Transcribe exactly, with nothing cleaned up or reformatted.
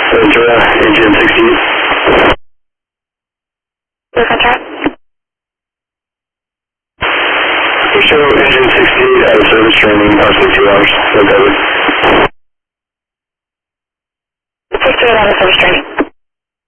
Ventura, engine sixty-eight. Your contract? You show engine sixty-eight out of service training, approximately two hours. No cover. sixty-eight out of service training.